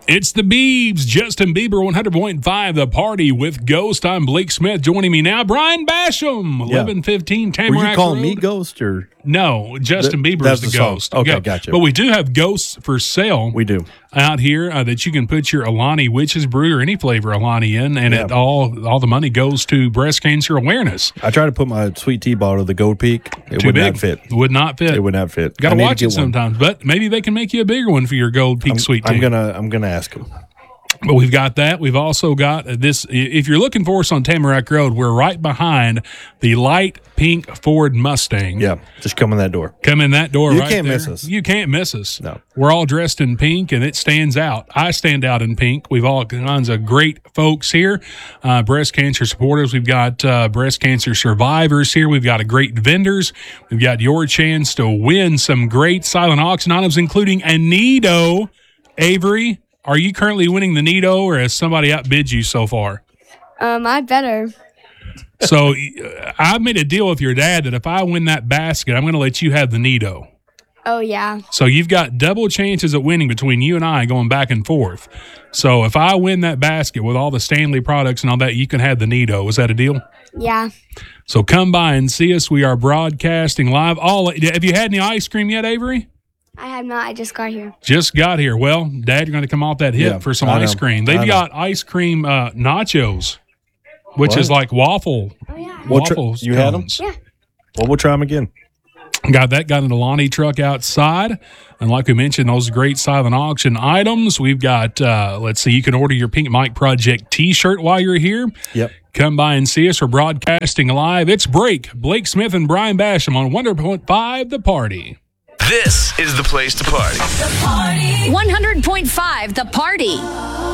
It's the Biebs, Justin Bieber, 100.5, The Party with Ghost. I'm Blake Smith. Joining me now, Brian Basham, 1115 Tamarack Were you calling Road. me Ghost or? No, Justin Bieber that's is the song. ghost. Okay, Yeah. gotcha. But we do have ghosts for sale. We do. Out here that you can put your Alani Witch's Brew or any flavor Alani in, and it all the money goes to breast cancer awareness. I tried to put my sweet tea bottle, the Gold Peak. It Too would big. not fit. Would not fit. It would not fit. Got I to need watch get it one. sometimes, but maybe they can make you a bigger one for your Gold Peak sweet tea. I'm gonna ask him. But we've got that. We've also got this. If you're looking for us on Tamarack Road, we're right behind the light pink Ford Mustang. Yeah, just come in that door. Come in that door You right can't there. miss us. You can't miss us. No. We're all dressed in pink, and it stands out. I stand out in pink. We've all kinds of great folks here. Breast cancer supporters. We've got breast cancer survivors here. We've got great vendors. We've got your chance to win some great silent auction items, including a Nido. Avery, are you currently winning the Nido, or has somebody outbid you so far? I better. So I made a deal with your dad that if I win that basket, I'm going to let you have the Nido. Oh, yeah. So you've got double chances of winning between you and I going back and forth. So if I win that basket with all the Stanley products and all that, you can have the Nido. Is that a deal? Yeah. So come by and see us. We are broadcasting live. Have you had any ice cream yet, Avery? I have not. I just got here. Just got here. Well, Dad, you're going to come off that hip Yeah, for some I ice know. cream. I They've know. got ice cream nachos, which What? is like waffle. Oh, yeah. Waffles. you had 'em? cones. Yeah. Well, we'll try them again. Got an Alani truck outside. And like we mentioned, those great silent auction items. We've got, let's see, you can order your Pink Mike Project t-shirt while you're here. Yep. Come by and see us. We're broadcasting live. It's Break. Blake Smith and Brian Basham on 100.5 The Party. This is the place to party. 100.5 The Party.